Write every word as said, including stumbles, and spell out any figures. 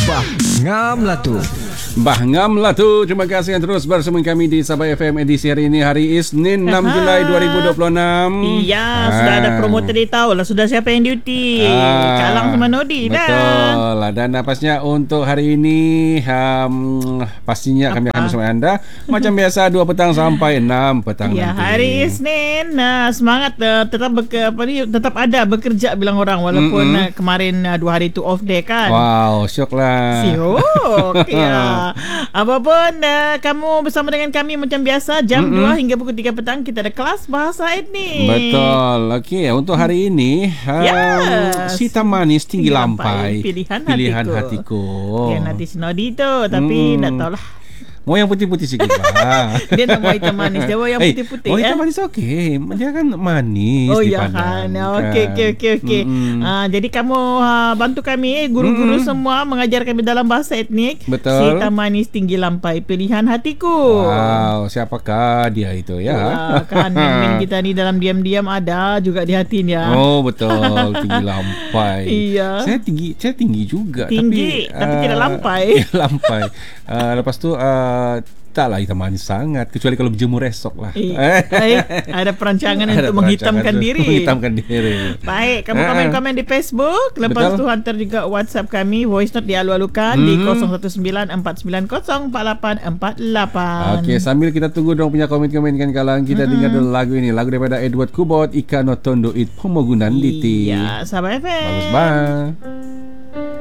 Bah, ngam lah tu. Bah, ngam lah tu. Terima kasih yang terus bersama kami di Sabah F M edisi hari ini, hari Isnin enam Julai dua ribu dua puluh enam. Iya, ah. sudah ada promoter dia tahu lah sudah siapa yang duty. Ah. Kak Lang sama Nodi dah. Betul lah. Dan napasnya untuk hari ini um, pastinya Apa? kami akan bersama anda macam biasa dua petang sampai enam petang ya, nanti. Hari Isnin. Nah, semangat uh, tetap berke, apa ni, tetap ada bekerja bilang orang walaupun mm-hmm. uh, kemarin uh, dua hari itu off day kan. Wow, syok lah. Syok. Ya. Apapun uh, kamu bersama dengan kami macam biasa jam mm-hmm. dua hingga pukul tiga petang kita ada kelas bahasa etnik. Betul. Okey, untuk hari ini yes. um, Sita Manis Tinggi Lampai, pilihan, pilihan hatiku. hatiku. Dia nanti Sinodi tu tapi mm. tak tahulah. Mau yang putih-putih sikit lah. Dia nak mau hitam manis. Dia mau yang hey, putih-putih. Mau hitam eh? manis okey. Dia kan manis. Oh ya kan. Okey okey okey okey. Mm-hmm. Uh, jadi kamu uh, bantu kami guru-guru mm-hmm. semua mengajar kami dalam bahasa etnik. Betul. Sita Manis Tinggi Lampai, pilihan hatiku. Wow, siapakah dia itu ya? Wah, kan min kita ni dalam diam-diam ada juga di hati ni ya. Oh betul, Tinggi Lampai. Iya. Saya tinggi, saya tinggi juga tinggi, tapi tapi uh, tidak lampai. lampai. Uh, lepas tu uh, taklah hitam manis sangat kecuali kalau berjemur esok lah. Eh, eh, ada perancangan ada untuk perancangan menghitamkan diri. Menghitamkan diri. Baik, kamu komen-komen di Facebook. Lepas Betul. tu hantar juga WhatsApp kami, voice note dialu-alukan hmm. di kosong satu sembilan empat sembilan kosong empat lapan empat lapan. Okey, sambil kita tunggu dong punya komen-komen kan Kalang, kita hmm. dengar dulu lagu ini, lagu daripada Edward Kubot, Ika no Tondo It Pomogunan Diti. Iya, Sabah F M. Bagus banget.